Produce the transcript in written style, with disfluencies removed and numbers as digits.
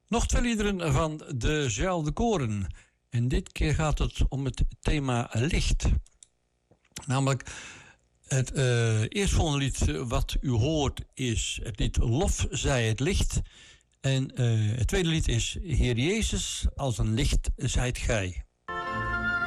Nog twee liederen van dezelfde koren. En dit keer gaat het om het thema licht. Namelijk, het eerstvolgende lied wat u hoort is het lied Lof zij het licht. En het tweede lied is Heer Jezus, als een licht zijt gij.